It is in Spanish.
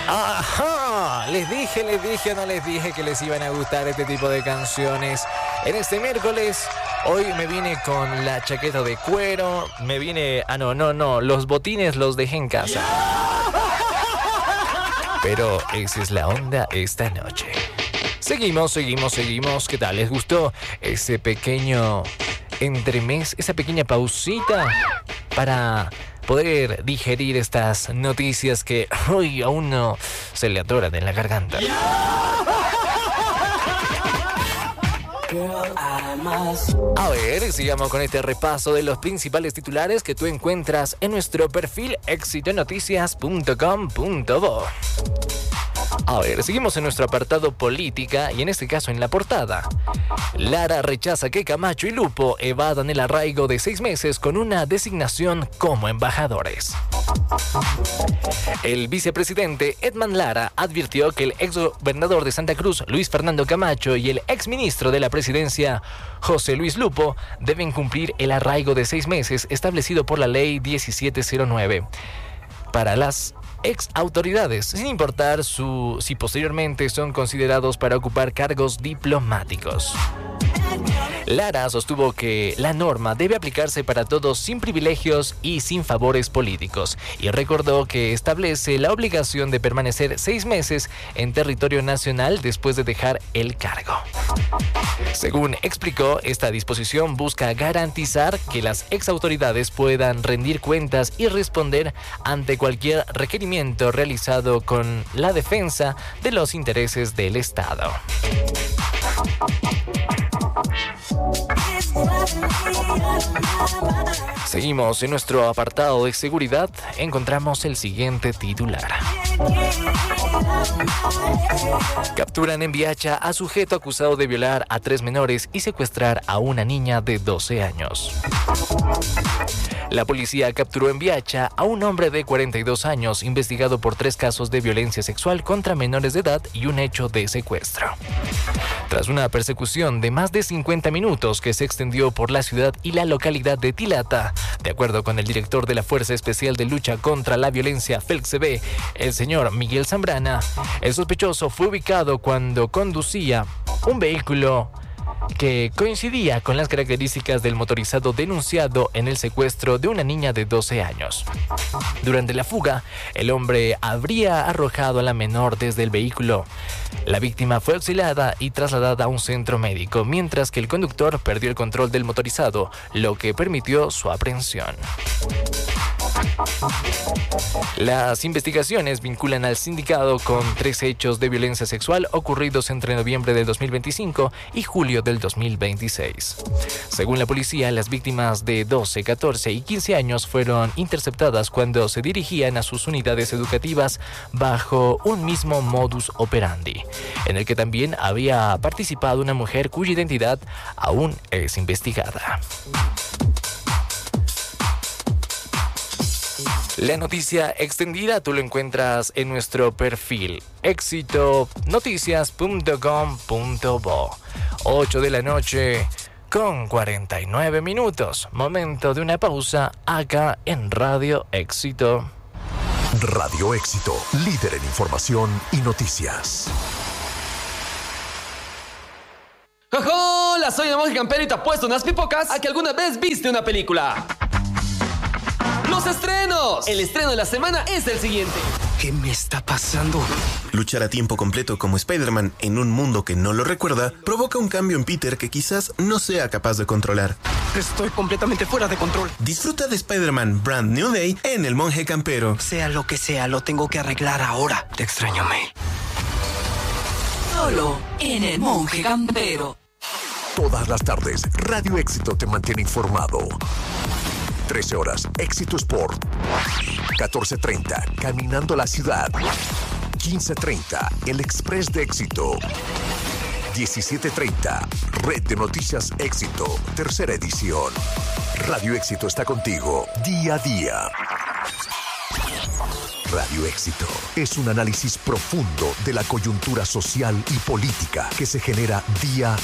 Ajá, les dije o no les dije que les iban a gustar este tipo de canciones. En este miércoles, hoy me vine con la chaqueta de cuero, me vine... no, los botines los dejé en casa. Pero esa es la onda esta noche. Seguimos. ¿Qué tal? ¿Les gustó ese pequeño entremés, esa pequeña pausita para poder digerir estas noticias que hoy a uno se le atoran en la garganta? A ver, sigamos con este repaso de los principales titulares que tú encuentras en nuestro perfil exitonoticias.com.bo. A ver, seguimos en nuestro apartado política y en este caso en la portada. Lara rechaza que Camacho y Lupo evadan el arraigo de 6 meses con una designación como embajadores. El vicepresidente Edman Lara advirtió que el exgobernador de Santa Cruz, Luis Fernando Camacho, y el exministro de la presidencia, José Luis Lupo, deben cumplir el arraigo de 6 meses establecido por la ley 1709 para las ex autoridades, sin importar si posteriormente son considerados para ocupar cargos diplomáticos. Lara sostuvo que la norma debe aplicarse para todos sin privilegios y sin favores políticos, y recordó que establece la obligación de permanecer 6 meses en territorio nacional después de dejar el cargo. Según explicó, esta disposición busca garantizar que las exautoridades puedan rendir cuentas y responder ante cualquier requerimiento realizado con la defensa de los intereses del Estado. Seguimos en nuestro apartado de seguridad, encontramos el siguiente titular. Capturan en Viacha a sujeto acusado de violar a 3 menores y secuestrar a una niña de 12 años. La policía capturó en Viacha a un hombre de 42 años investigado por 3 casos de violencia sexual contra menores de edad y un hecho de secuestro. Tras una persecución de más de 50 minutos que se extendió por la ciudad y la localidad de Tilata, de acuerdo con el director de la Fuerza Especial de Lucha contra la Violencia FELCB, el señor Miguel Zambrana, el sospechoso fue ubicado cuando conducía un vehículo que coincidía con las características del motorizado denunciado en el secuestro de una niña de 12 años. Durante la fuga, el hombre habría arrojado a la menor desde el vehículo. La víctima fue auxiliada y trasladada a un centro médico, mientras que el conductor perdió el control del motorizado, lo que permitió su aprehensión. Las investigaciones vinculan al sindicado con 3 hechos de violencia sexual ocurridos entre noviembre del 2025 y julio del 2026. Según la policía, las víctimas de 12, 14 y 15 años fueron interceptadas cuando se dirigían a sus unidades educativas bajo un mismo modus operandi, en el que también había participado una mujer cuya identidad aún es investigada. La noticia extendida tú lo encuentras en nuestro perfil exitonoticias.com.bo. 8 de la noche con 49 minutos. Momento de una pausa acá en Radio Éxito. Radio Éxito, líder en información y noticias. Hola, soy el Monje Campero y te apuesto unas pipocas a que alguna vez viste una película. ¡Los estrenos! El estreno de la semana es el siguiente. ¿Qué me está pasando? Luchar a tiempo completo como Spider-Man en un mundo que no lo recuerda provoca un cambio en Peter que quizás no sea capaz de controlar. Estoy completamente fuera de control. Disfruta de Spider-Man Brand New Day en El Monje Campero. Sea lo que sea, lo tengo que arreglar ahora. Te extraño, May. Solo en El Monje Campero. Todas las tardes, Radio Éxito te mantiene informado. 13 horas, Éxito Sport. 14:30, Caminando la Ciudad. 15:30, El Express de Éxito. 17:30, Red de Noticias Éxito, 3ª edición. Radio Éxito está contigo, día a día. Radio Éxito es un análisis profundo de la coyuntura social y política que se genera día